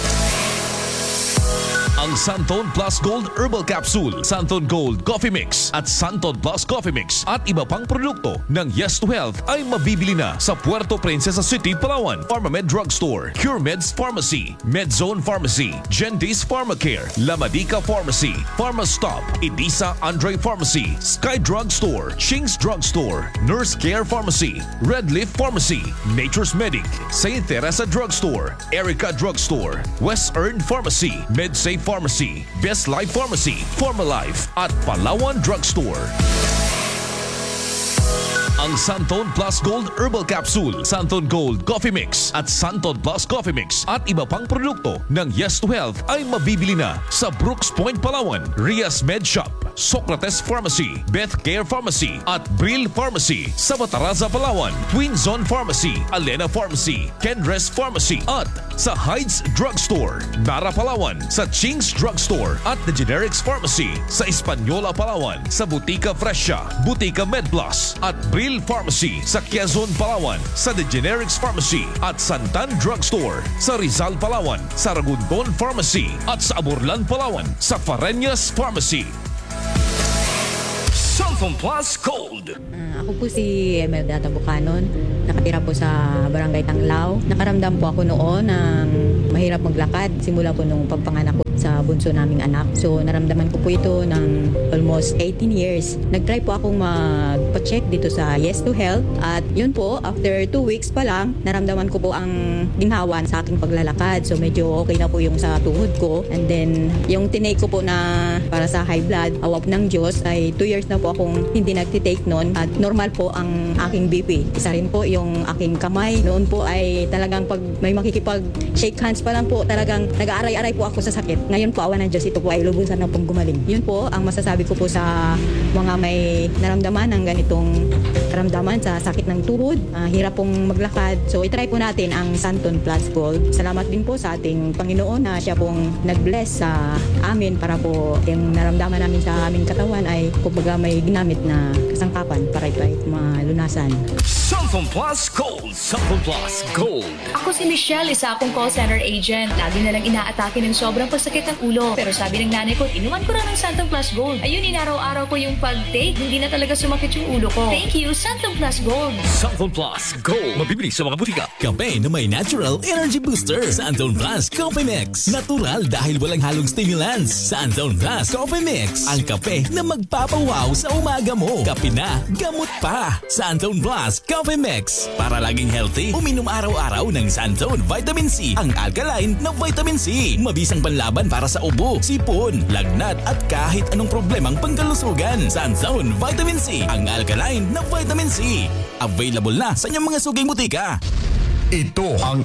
Ang Santon Plus Gold Herbal Capsule, Santon Gold Coffee Mix at Santon Plus Coffee Mix at iba pang produkto ng Yes to Health ay mabibili na sa Puerto Princesa City, Palawan, Pharmamed Drug Store, CureMeds Pharmacy, Medzone Pharmacy, Gentis Pharmacare, La Medica Pharmacy, Pharmastop, Edisa Andre Pharmacy, Sky Drug Store, Ching's Drug Store, Nurse Care Pharmacy, Red Leaf Pharmacy, Nature's Medic, St. Teresa Drug Store, Erica Drug Store, West Earn Pharmacy, MedSafe Pharmacy, Best Life Pharmacy, Formalife at Palawan Drug Store. ang Santon Plus Gold Herbal Capsule, Santon Gold Coffee Mix at Santon Plus Coffee Mix at iba pang produkto ng Yes to Health ay mabibili na sa Brooks Point, Palawan, Rias Med Shop, Socrates Pharmacy, Beth Care Pharmacy at Brill Pharmacy sa Bataraza, Palawan, Twin Zone Pharmacy, Alena Pharmacy, Kenres Pharmacy at sa Heights Drugstore, Nara, Palawan, sa Ching's Drugstore at The Generics Pharmacy sa Hispaniola, Palawan, sa Butika Fresha, Butika MedPlus at Brill Pharmacy sa Quezon, Palawan, sa The Generics Pharmacy at Santan Drugstore sa Rizal, Palawan, sa Ragunton Pharmacy at sa Aburlan, Palawan, sa Fareñas Pharmacy. Santon Plus Gold. Ako po si Imelda Tabucanon. Nakatira po sa Barangay Tanglao. Nakaramdam po ako noon ng mahirap maglakad simula po nung pagpanganak ko sa bunso naming anak. So naramdaman ko po ito ng almost 18 years. Nag-try po akong magpa-check dito sa Yes to Health at yun po, after 2 weeks pa lang, naramdaman ko po ang ginhawan sa aking paglalakad. So medyo okay na po yung sa tuhod ko. And then yung tinake ko po na para sa high blood, awap ng Diyos, ay 2 years na po akong hindi nagtitake noon at normal po ang aking BP. Isa rin po yung aking kamay. Noon po ay talagang pag may makikipag-shake hands pa lang po, talagang nag-aaray-aray po ako sa sakit. Ngayon po, awa ng Diyos, ito po ay lubusan na pong gumaling. Yun po ang masasabi ko po sa mga may naramdaman ng ganitong karamdaman sa sakit ng tuhod, hirap pong maglakad. So itry po natin ang Santon Plus Gold. Salamat din po sa ating Panginoon na siya pong nag-bless sa amin para po yung naramdaman namin sa aming katawan ay kumbaga may ginamit na kasangkapan para ito ay malunasan. Santon Plus Gold. Santon Plus Gold. Ako si Michelle, isa akong call center agent. Lagi na lang inaatake ng sobrang pagsakit ng ulo. Pero sabi ng nanay ko, inuman ko rin ng Santon Plus Gold. Ayun, inaraw-araw ko yung pag-take. Hindi na talaga sumakit yung ulo ko. Thank you, Santon Plus Gold. Santon Plus Gold. Mabibili sa mga butika. Kape na may natural energy booster. Santon Plus Coffee Mix. Natural dahil walang halong stimulants. Santon Plus Coffee Mix. Ang kape na magpapawaw sa umaga mo. Kape na, gamot pa. Santon Plus Coffee Mix. Para laging healthy, uminom araw-araw ng Santon Vitamin C. Ang alkaline na vitamin C. Mabisang panlaban para sa ubo, sipon, lagnat at kahit anong problemang pangkalusugan. Santon Vitamin C. Ang alkaline na vitamin C. Available na sa inyong mga suging butika. Ito ang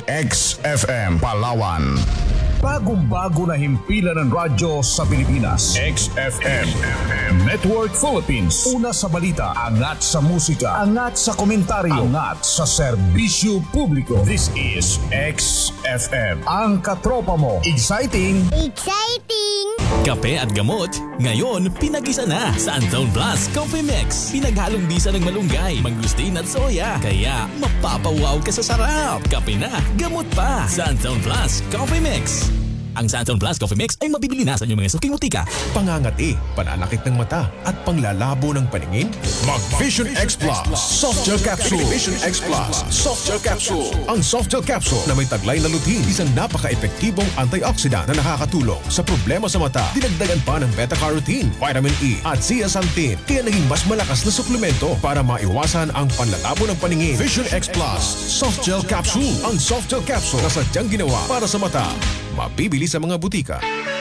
XFM Palawan. Bagong-bago na himpilan ng radyo sa Pilipinas. XFM Network Philippines. Una sa balita, angat sa musika, angat sa komentaryo, angat sa serbisyo publiko. This is XFM. Ang katropa mo. Exciting! Exciting! Kape at gamot, ngayon pinag-isa na. Santon Plus Coffee Mix. Pinaghalong bisa ng malunggay, mangustin at soya. Kaya mapapawaw ka sa sarap. Kape na, gamot pa. Santon Plus Coffee Mix. Ang Santon Plus Coffee Mix ay mabibili na sa inyong mga suking butika. Pangangati, pananakit ng mata at panglalabo ng paningin? Mag Vision X Plus Soft Gel Capsule. Vision X Plus Soft Gel Capsule. Ang Soft Gel Capsule na may taglay na lutein, isang napaka-epektibong antioxidant na nakakatulong sa problema sa mata. Dinagdagan pa ng beta-carotene, vitamin E at zeaxanthin, kaya naging mas malakas na suplemento para maiwasan ang panlalabo ng paningin. Vision X Plus Soft Gel Capsule. Ang Soft Gel Capsule na sadyang ginawa para sa mata. Mabibili sa mga butika.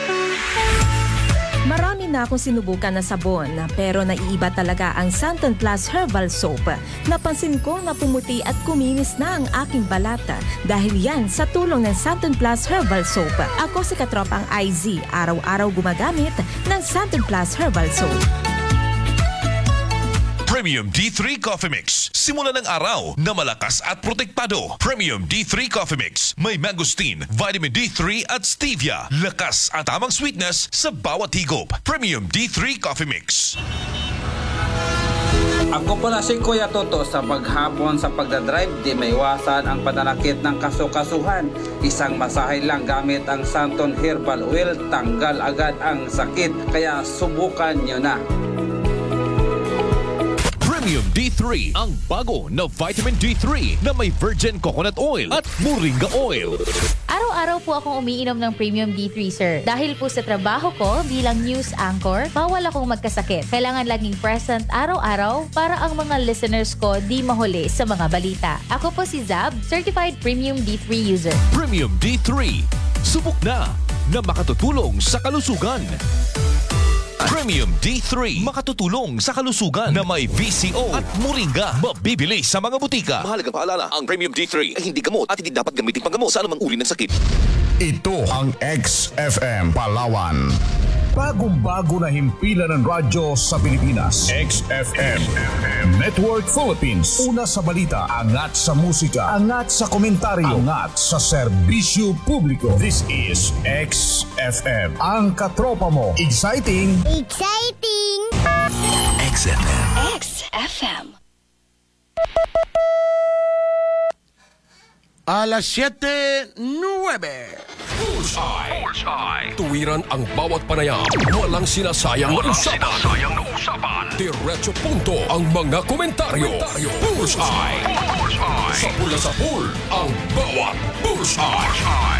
Marami na akong sinubukan na sabon pero naiiba talaga ang Santon Plus Herbal Soap. Napansin ko na pumuti at kuminis na ang aking balat dahil yan sa tulong ng Santon Plus Herbal Soap. Ako si katropang IZ, araw-araw gumagamit ng Santon Plus Herbal Soap. Premium D3 Coffee Mix. Simula ng araw na malakas at protektado. Premium D3 Coffee Mix. May mangosteen, vitamin D3 at stevia. Lakas at tamang sweetness sa bawat higop. Premium D3 Coffee Mix. Ako pala si Kuya Toto. Sa paghapon sa pagdadrive, di maiwasan ang pananakit ng kasukasuhan. Isang masahe lang gamit ang Santon Herbal Oil, tanggal agad ang sakit. Kaya subukan nyo na. Premium D3, ang bago na vitamin D3 na may virgin coconut oil at moringa oil. Araw-araw po akong umiinom ng Premium D3, sir. Dahil po sa trabaho ko bilang news anchor, bawal akong magkasakit. Kailangan laging present araw-araw para ang mga listeners ko di mahuli sa mga balita. Ako po si Zab, Certified Premium D3 user. Premium D3, subok na makatutulong sa kalusugan. Premium D3, makatutulong sa kalusugan na may VCO at moringa. Mabibili sa mga butika. Mahalagang paalala, ang Premium D3 ay hindi gamot at hindi dapat gamitin panggamot sa anumang uri ng sakit. Ito ang XFM Palawan. Bagong-bago na himpilan ng radyo sa Pilipinas. XFM Network Philippines. Una sa balita, angat sa musika, angat sa komentaryo, angat sa serbisyo publiko. This is XFM. Ang katropa mo. Exciting! Exciting! XFM. XFM. Alas 7:09. Bullseye. Tuwiran ang bawat panayam. Walang sinasayang na usapan. Diretso punto ang mga komentaryo. Bullseye. Sa pula ang bawat Bullseye.